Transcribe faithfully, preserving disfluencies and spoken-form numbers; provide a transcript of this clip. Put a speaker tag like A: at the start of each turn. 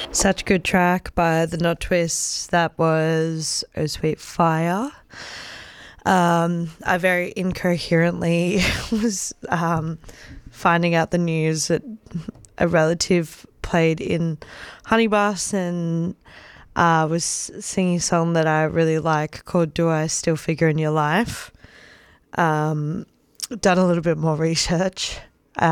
A: Such a good track by the Not Twists. That was Oh Sweet Fire. Um, I very incoherently was um, finding out the news that a relative played in Honeybus and uh, was singing a song that I really like called Do I Still Figure in Your Life. Um, done a little bit more research